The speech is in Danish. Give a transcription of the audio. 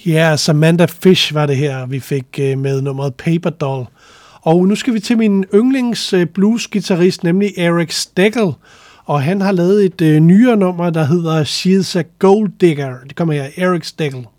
Ja, Samantha Fish var det her, vi fik med nummeret Paper Doll. Og nu skal vi til min yndlings blues-gitarrist, nemlig Eric Steckel. Og han har lavet et nyere nummer, der hedder She's a Gold Digger. Det kommer her, Eric Steckel.